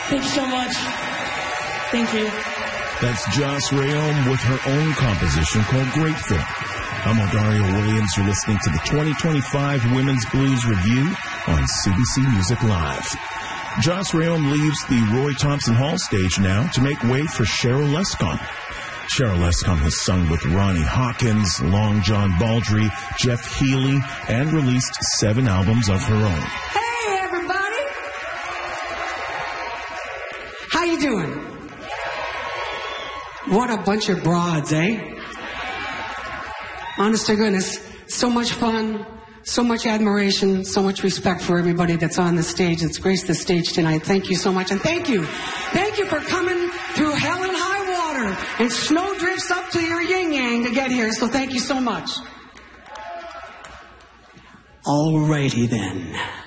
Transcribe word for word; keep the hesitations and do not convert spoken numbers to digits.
Thank you so much. Thank you. That's Joss Rayom with her own composition called Grateful. I'm Odario Williams. You're listening to the twenty twenty-five Women's Blues Review on C B C Music Live. Joss Rayom leaves the Roy Thompson Hall stage now to make way for Cheryl Lescom. Cheryl Lescom has sung with Ronnie Hawkins, Long John Baldry, Jeff Healey, and released seven albums of her own. Hey, everybody! How you doing? What a bunch of broads, eh? Honest to goodness, so much fun, so much admiration, so much respect for everybody that's on the stage, that's graced the stage tonight. Thank you so much, and thank you. Thank you for coming through hell and high water and snow drifts up to your yin-yang to get here, so thank you so much. All righty then.